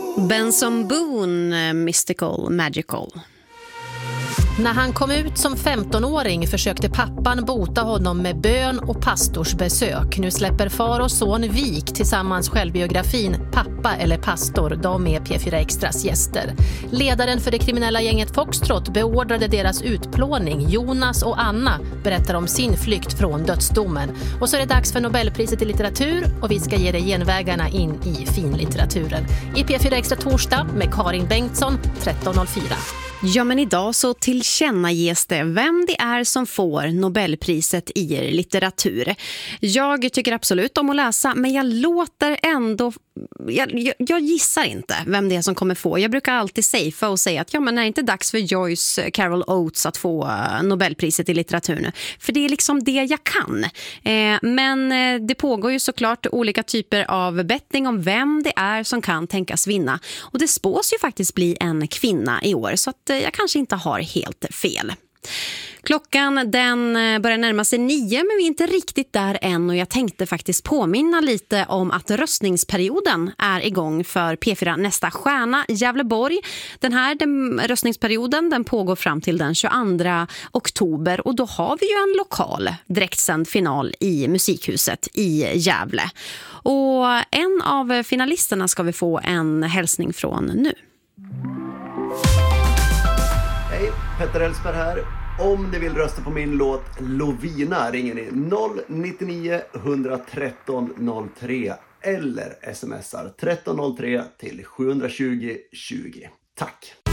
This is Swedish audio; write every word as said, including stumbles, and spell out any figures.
Benson Boone, Mystical Magical. När han kom ut som femtonåring försökte pappan bota honom med bön och pastorsbesök. Nu släpper far och son Vik tillsammans självbiografin Pappa eller pastor. De är P fyra Extras gäster. Ledaren för det kriminella gänget Foxtrot beordrade deras utplåning. Jonas och Anna berättar om sin flykt från dödsdomen. Och så är det dags för Nobelpriset i litteratur och vi ska ge dig genvägarna in i finlitteraturen. I P fyra Extra torsdag med Karin Bengtsson tretton noll fyra. Ja, men idag så tillkännages det vem det är som får Nobelpriset i litteratur. Jag tycker absolut om att läsa, men jag låter ändå... Jag, jag, jag gissar inte vem det är som kommer få. Jag brukar alltid safea och säga att ja, men är det inte dags för Joyce Carol Oates att få Nobelpriset i litteratur nu? För det är liksom det jag kan. Eh, men det pågår ju såklart olika typer av betting om vem det är som kan tänkas vinna. Och det spås ju faktiskt bli en kvinna i år, så att jag kanske inte har helt fel. Klockan den börjar närma sig nio, men vi är inte riktigt där än och jag tänkte faktiskt påminna lite om att röstningsperioden är igång för P fyra Nästa stjärna Gävleborg. Den här den, röstningsperioden den pågår fram till den tjugoandra oktober och då har vi ju en lokal direktsänd final i Musikhuset i Gävle. Och en av finalisterna ska vi få en hälsning från nu. Hej, Petter Elsberg här. Om ni vill rösta på min låt Lovina ringer ni noll nio nio ett tre noll tre eller smsar tretton noll tre till sju två noll tjugo. Tack!